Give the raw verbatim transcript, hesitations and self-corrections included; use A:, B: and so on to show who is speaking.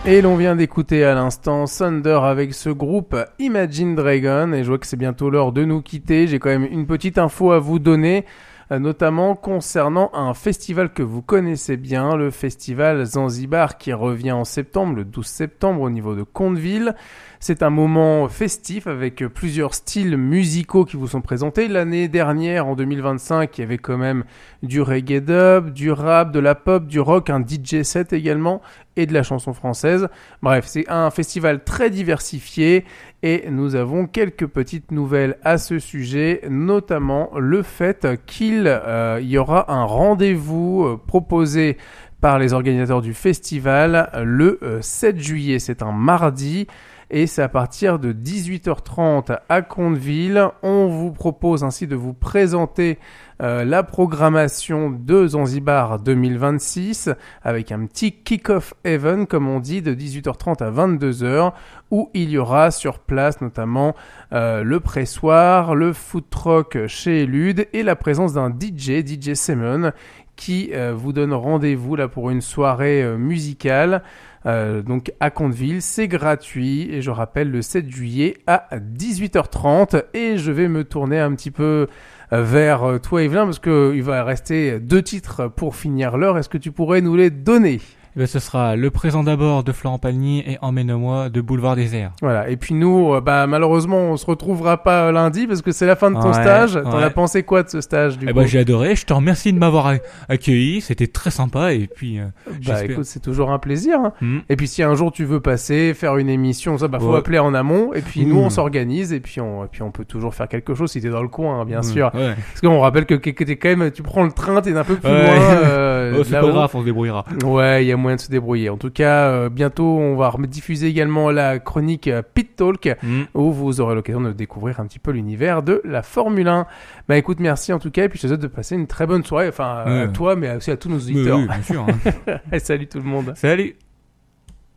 A: Et l'on vient d'écouter à l'instant Thunder avec ce groupe Imagine Dragon, et je vois que c'est bientôt l'heure de nous quitter. J'ai quand même une petite info à vous donner, notamment concernant un festival que vous connaissez bien, le festival Zanzibar, qui revient en septembre, le douze septembre, au niveau de Conteville. C'est un moment festif avec plusieurs styles musicaux qui vous sont présentés. L'année dernière, en deux mille vingt-cinq, il y avait quand même du reggae dub, du rap, de la pop, du rock, un D J set également et de la chanson française. Bref, c'est un festival très diversifié et nous avons quelques petites nouvelles à ce sujet, notamment le fait qu'il euh, y aura un rendez-vous euh, proposé par les organisateurs du festival le euh, sept juillet. C'est un mardi. Et c'est à partir de dix-huit heures trente à Conteville. On vous propose ainsi de vous présenter euh, la programmation de Zanzibar deux mille vingt-six avec un petit kick-off event, comme on dit, de dix-huit heures trente à vingt-deux heures, où il y aura sur place notamment euh, le pressoir, le food truck chez Lude et la présence d'un D J, D J Simon, qui euh, vous donne rendez-vous là pour une soirée euh, musicale. Euh, donc à Conteville, c'est gratuit et je rappelle le sept juillet à dix-huit heures trente, et je vais me tourner un petit peu euh, vers toi Evelyn parce qu'il va rester deux titres pour finir l'heure. Est-ce que tu pourrais nous les donner ?
B: Eh bien, ce sera Le Présent d'abord de Florent Pagny et Emmène-moi de Boulevard Désert.
A: Voilà. Et puis nous, euh, bah malheureusement, on se retrouvera pas lundi parce que c'est la fin de ton
B: ouais,
A: stage. T'en
B: ouais.
A: as pensé quoi de ce stage du
B: eh
A: coup ?
B: ben, j'ai adoré. Je te remercie de m'avoir accueilli. C'était très sympa. Et puis, euh,
A: bah
B: j'espère...
A: écoute, c'est toujours un plaisir. Hein.
B: Mmh.
A: Et puis si un jour tu veux passer, faire une émission, ça, bah faut
B: ouais.
A: appeler en amont. Et puis
B: mmh.
A: nous, on s'organise et puis on, et puis on peut toujours faire quelque chose si t'es dans le coin, hein, bien mmh. sûr.
B: Ouais.
A: Parce qu'on rappelle que, que, que t'es quand même, tu prends le train, t'es un peu plus
B: ouais.
A: loin. Euh,
B: oh, c'est pas grave, on se débrouillera.
A: Ouais, il y a moyen de se débrouiller. En tout cas, euh, bientôt, on va diffuser également la chronique euh, Pit Talk, mmh. où vous aurez l'occasion de découvrir un petit peu l'univers de la Formule un. Bah écoute, merci en tout cas, et puis je te souhaite de passer une très bonne soirée, enfin ouais. à toi, mais aussi à tous nos auditeurs.
B: Oui, oui, bien sûr. Hein.
A: Salut tout le monde.
B: Salut.